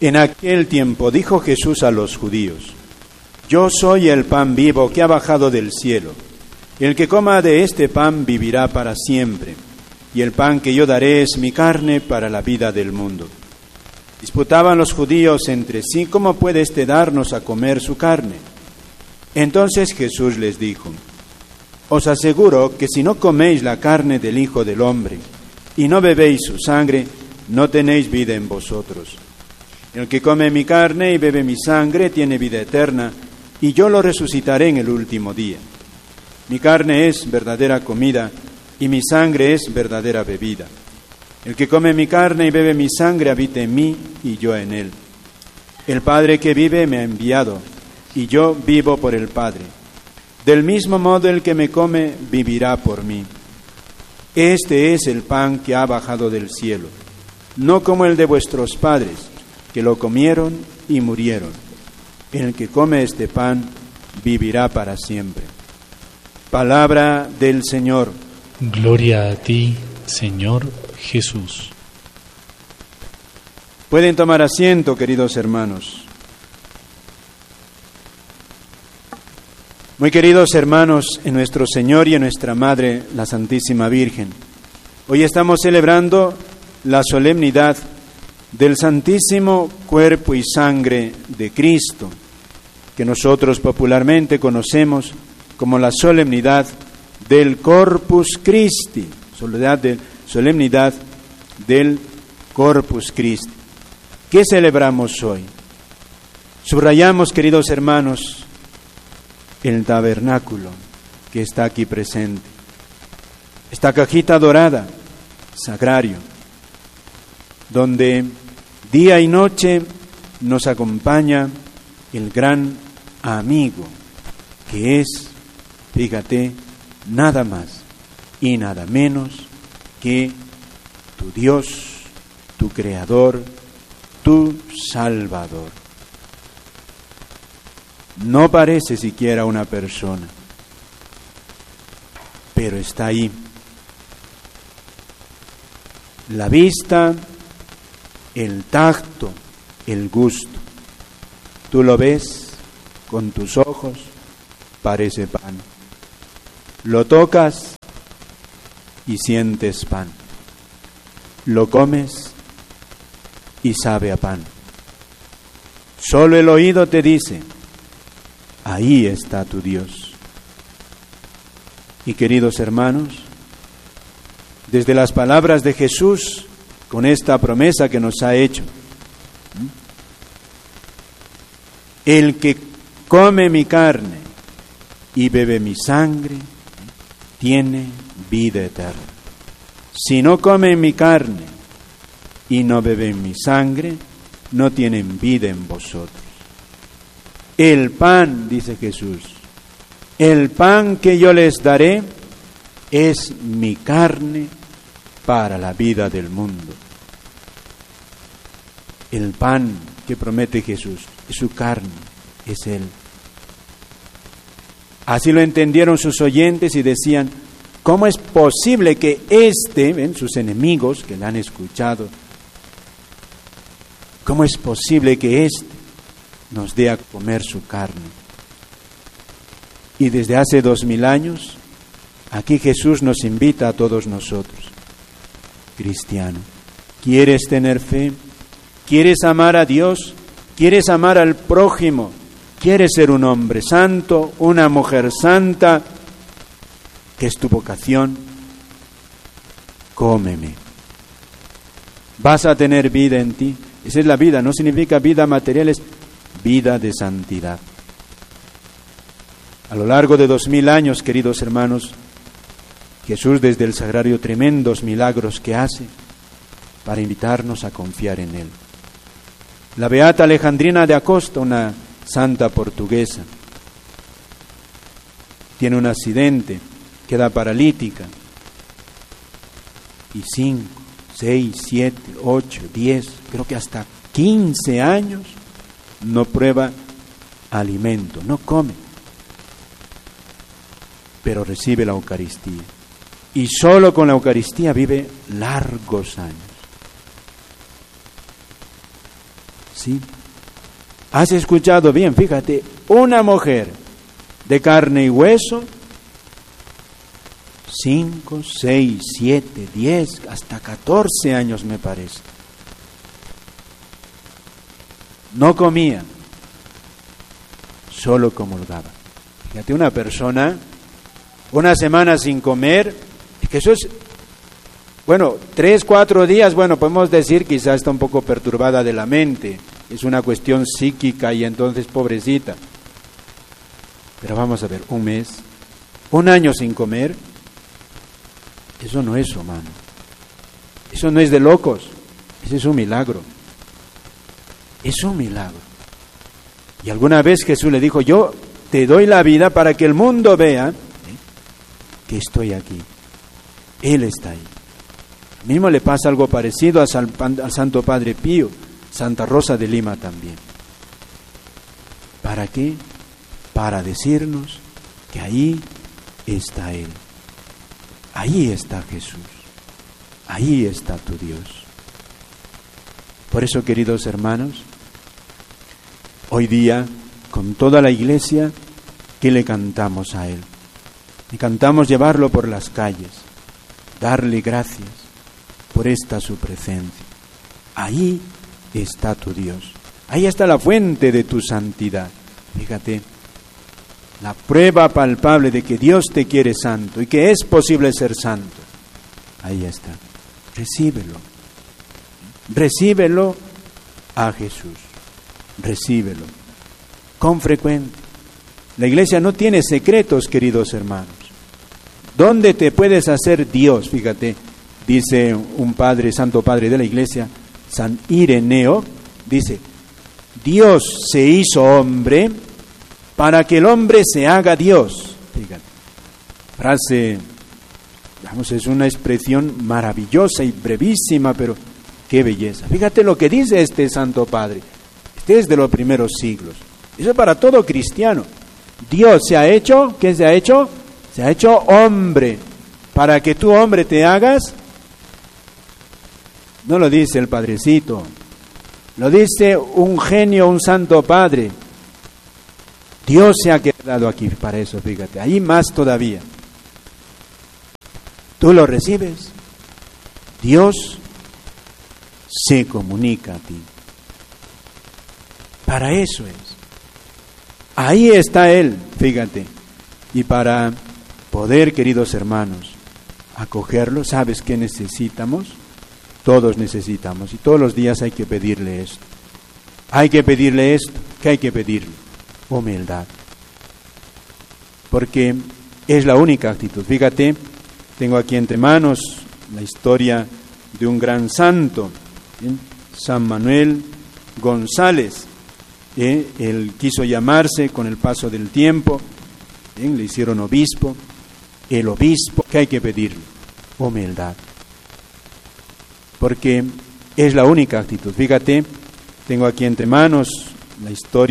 En aquel tiempo dijo Jesús a los judíos: Yo soy el pan vivo que ha bajado del cielo. El que coma de este pan vivirá para siempre, y el pan que yo daré es mi carne para la vida del mundo. Disputaban los judíos entre sí: ¿Cómo puede éste darnos a comer su carne? Entonces Jesús les dijo: Os aseguro que si no coméis la carne del Hijo del Hombre y no bebéis su sangre, no tenéis vida en vosotros. El que come mi carne y bebe mi sangre tiene vida eterna, y yo lo resucitaré en el último día. Mi carne es verdadera comida, y mi sangre es verdadera bebida. El que come mi carne y bebe mi sangre habita en mí, y yo en él. El Padre que vive me ha enviado, y yo vivo por el Padre. Del mismo modo el que me come vivirá por mí. Este es el pan que ha bajado del cielo, no como el de vuestros padres, que lo comieron y murieron. El que come este pan vivirá para siempre. Palabra del Señor. Gloria a ti, Señor Jesús. Pueden tomar asiento, queridos hermanos. Muy queridos hermanos, en nuestro Señor y en nuestra Madre, la Santísima Virgen, hoy estamos celebrando la solemnidad del Santísimo Cuerpo y Sangre de Cristo, que nosotros popularmente conocemos como la solemnidad del Corpus Christi, solemnidad del Corpus Christi. ¿Qué celebramos hoy? Subrayamos, queridos hermanos, el tabernáculo que está aquí presente, esta cajita dorada, sagrario, donde día y noche nos acompaña el gran amigo, que es, fíjate, nada más y nada menos que tu Dios, tu Creador, tu Salvador. No parece siquiera una persona, pero está ahí. La vista, el tacto, el gusto. Tú lo ves con tus ojos, parece pan. Lo tocas y sientes pan. Lo comes y sabe a pan. Solo el oído te dice: ahí está tu Dios. Y queridos hermanos, desde las palabras de Jesús, con esta promesa que nos ha hecho: el que come mi carne y bebe mi sangre, tiene vida eterna. Si no comen mi carne y no beben mi sangre, no tienen vida en vosotros. El pan, dice Jesús, el pan que yo les daré es mi carne para la vida del mundo. El pan que promete Jesús es su carne, es Él. Así lo entendieron sus oyentes y decían: ¿cómo es posible que sus enemigos que le han escuchado, cómo es posible que nos dé a comer su carne? Y desde hace 2000 años, aquí Jesús nos invita a todos nosotros. Cristiano, ¿quieres tener fe? ¿Quieres amar a Dios? ¿Quieres amar al prójimo? ¿Quieres ser un hombre santo, una mujer santa? ¿Qué es tu vocación? Cómeme. Vas a tener vida en ti. Esa es la vida, no significa vida material, es vida de santidad. A lo largo de 2000 años, queridos hermanos, Jesús desde el sagrario tremendos milagros que hace para invitarnos a confiar en Él. La beata Alejandrina de Acosta, una santa portuguesa, tiene un accidente, queda paralítica, y 5, 6, 7, 8, 10, creo que hasta 15 años no prueba alimento, no come, pero recibe la Eucaristía. Y solo con la Eucaristía vive largos años. ¿Sí? ¿Has escuchado bien? Fíjate, una mujer de carne y hueso, 5, 6, 7, 10, hasta 14 años me parece. No comía, solo comulgaba. Fíjate, una persona, una semana sin comer, que eso es, bueno, 3, 4 días, bueno, podemos decir quizás está un poco perturbada de la mente, es una cuestión psíquica y entonces pobrecita. Pero vamos a ver, un mes, un año sin comer, eso no es humano, eso no es de locos, ese es un milagro, es un milagro. Y alguna vez Jesús le dijo, yo te doy la vida para que el mundo vea que estoy aquí, Él está ahí. Mismo le pasa algo parecido al Santo Padre Pío, Santa Rosa de Lima también. ¿Para qué? Para decirnos que ahí está Él, ahí está Jesús, ahí está tu Dios. Por eso, queridos hermanos, hoy día, con toda la iglesia, ¿qué le cantamos a Él? Le cantamos llevarlo por las calles, darle gracias por esta su presencia. Ahí está tu Dios, ahí está la fuente de tu santidad. Fíjate, la prueba palpable de que Dios te quiere santo y que es posible ser santo. Ahí está, recíbelo, recíbelo a Jesús, recíbelo con frecuencia. La iglesia no tiene secretos, queridos hermanos. ¿Dónde te puedes hacer Dios? Fíjate, dice un padre, santo padre de la iglesia, San Ireneo, dice, Dios se hizo hombre para que el hombre se haga Dios. Fíjate, frase, vamos, es una expresión maravillosa y brevísima, pero qué belleza. Fíjate lo que dice este santo padre, este es de los primeros siglos. Eso es para todo cristiano. Dios se ha hecho, ¿qué se ha hecho? Se ha hecho hombre, para que tú, hombre, te hagas. No lo dice el padrecito, lo dice un genio, un santo padre. Dios se ha quedado aquí para eso, fíjate, ahí más todavía. Tú lo recibes, Dios se comunica a ti. Para eso es. Ahí está Él, fíjate. Y para poder, queridos hermanos, acogerlo, ¿sabes qué necesitamos? Todos necesitamos, y todos los días hay que pedirle esto. Hay que pedirle esto, ¿qué hay que pedirle? Humildad. Porque es la única actitud. Fíjate, tengo aquí entre manos la historia de un gran santo, San Manuel González. Él quiso llamarse con el paso del tiempo, le hicieron obispo. El obispo, ¿qué hay que pedirle? Humildad. Porque es la única actitud. Fíjate, tengo aquí entre manos la historia